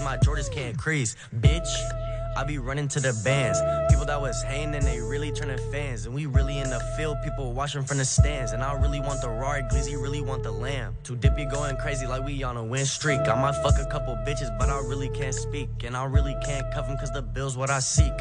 my Jordans can't crease. Bitch, I be running to the bands. People that was hating and they really turning fans. And we really in the field, people watching from the stands. And I really want the Rari, Glizzy really want the lamb. Too dippy going crazy like we on a win streak. I might fuck a couple bitches, but I really can't speak. And I really can't cuff them cause the bill's what I seek.